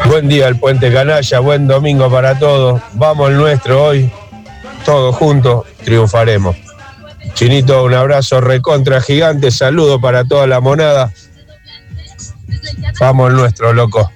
Buen día el Puente Canalla, buen domingo para todos. Vamos el nuestro hoy, todos juntos, triunfaremos. Chinito, un abrazo recontra gigante, saludo para toda la monada. Vamos el nuestro, loco.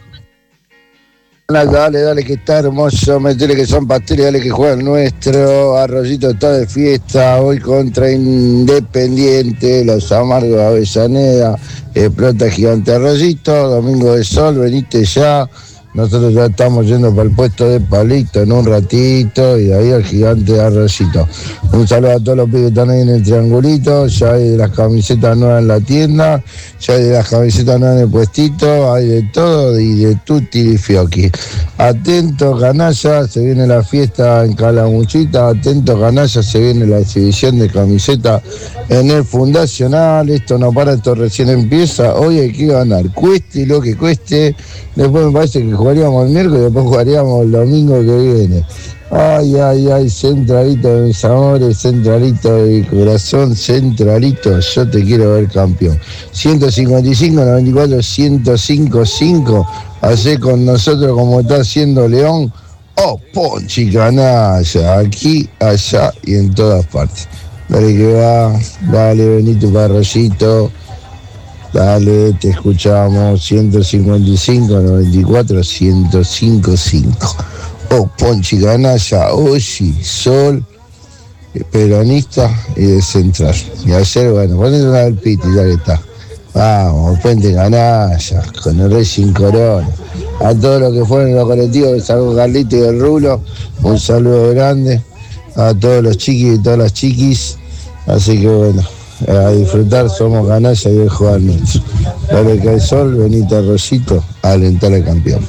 Dale, que está hermoso, metele que son pasteles, dale que juega el nuestro. Arroyito está de fiesta, hoy contra Independiente, los amargos de Avellaneda, explota gigante Arroyito, domingo de sol, venite ya. Nosotros ya estamos yendo para el puesto de Palito en un ratito y de ahí al gigante de Arroyito. Un saludo a todos los pibes que están ahí en el triangulito, ya hay de las camisetas nuevas en la tienda, ya hay de las camisetas nuevas en el puestito, hay de todo y de tutti y fiocchi. Atento canalla, se viene la fiesta en Calamuchita, atento canalla, se viene la exhibición de camiseta en el Fundacional, esto no para, esto recién empieza, hoy hay que ganar, cueste lo que cueste. Después me parece que jugaríamos el miércoles y después jugaríamos el domingo que viene. Ay, centralito de mis amores, centralito de mi corazón, centralito, yo te quiero ver campeón. 155, 94, 105.5, hacé con nosotros como está haciendo León. Oh, Ponchi canalla, aquí, allá y en todas partes. Dale que va, dale Benito Parrollito. Dale, te escuchamos, 155, 94, 105.5. Oh, Ponchi canalla, Oshi, Sol, peronista y de central. Y ayer, bueno, ponete una del Piti, ya que está. Vamos, Puente Canalla, con el Racing Corona. A todos los que fueron en los colectivos de San Carlito y del Rulo, un saludo grande. A todos los chiquis y todas las chiquis. Así que bueno, a disfrutar, somos canalla y dejo al nuestro. Dale que hay sol, Benito Arroyito, a alentar al campeón.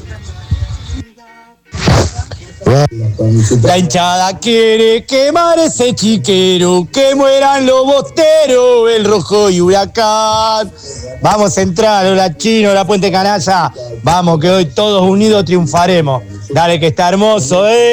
La hinchada quiere quemar ese chiquero, que mueran los bosteros, el Rojo y Huracán. Vamos a entrar, hola Chino, la Puente Canalla. Vamos que hoy todos unidos triunfaremos. Dale que está hermoso,